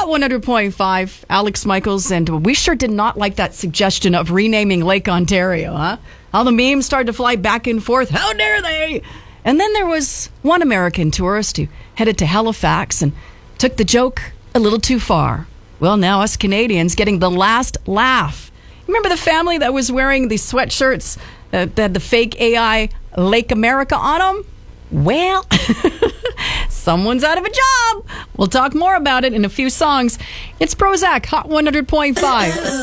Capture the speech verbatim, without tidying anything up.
Hot one hundred point five, Alex Michaels, and we sure did not like that suggestion of renaming Lake Ontario, huh? All the memes started to fly back and forth. How dare they? And then there was one American tourist who headed to Halifax and took the joke a little too far. Well, now us Canadians getting the last laugh. Remember the family that was wearing the sweatshirts that had the fake A I Lake America on them? Well, someone's out of a job. We'll talk more about it in a few songs. It's Prozac, Hot one hundred point five.